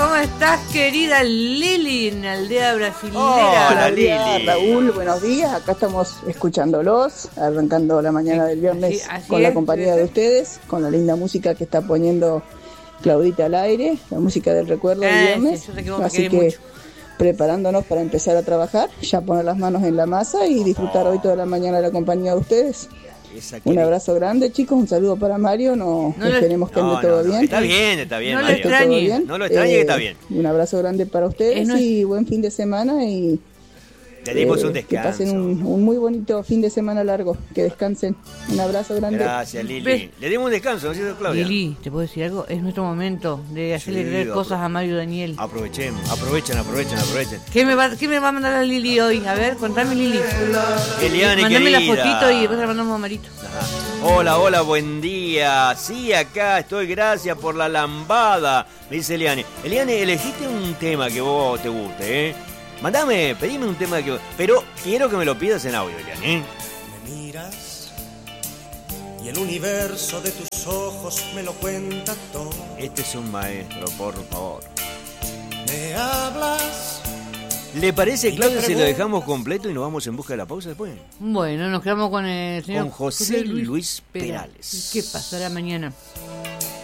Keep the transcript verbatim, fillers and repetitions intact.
¿Cómo estás, querida Lili, en la aldea brasilera? Hola, Lili. Raúl, buenos días. Acá estamos escuchándolos, arrancando la mañana del viernes así, así con la es, compañía sí. de ustedes, con la linda música que está poniendo Claudita al aire, la música del recuerdo del Ah, viernes. sí, yo sé que vos me Así querés que mucho. preparándonos para empezar a trabajar, ya poner las manos en la masa y disfrutar hoy toda la mañana de la compañía de ustedes. Un abrazo grande, chicos, un saludo para Mario, no, No lo- esperemos que ande No, todo no, no, bien. está bien, está bien, No lo Mario. extrañe. ¿Todo bien? No lo extrañe, que está bien. Un abrazo grande para ustedes Es nuestro- y buen fin de semana y Le dimos eh, un que descanso. pasen un, un muy bonito fin de semana largo, que descansen. Un abrazo grande. Gracias, Lili. ¿Ves? Le dimos un descanso, ¿no es cierto, Claudia? Lili, ¿te puedo decir algo? Es nuestro momento de hacerle Sí, creer apro- cosas a Mario Daniel. Aprovechemos, aprovechen, aprovechen, aprovechen. ¿Qué me, va, ¿Qué me va a mandar a Lili hoy? A ver, contame, Lili. Eliane, Mándame la querida. fotito y después la mandamos a Marito. Ajá. Hola, hola, buen día. Sí, acá estoy, gracias por la lambada, me dice Eliane. Eliane, elegiste un tema que vos te guste, ¿eh? Mandame, pedime un tema que... Pero quiero que me lo pidas en audio, Eliane, ¿eh? Me miras y el universo de tus ojos me lo cuenta todo. Este es un maestro, por favor. Me hablas. ¿Le parece, Y Claudia, te si lo preguntas- dejamos completo y nos vamos en busca de la pausa después? Bueno, nos quedamos con el señor Con José Luis Perales. ¿Qué pasará mañana?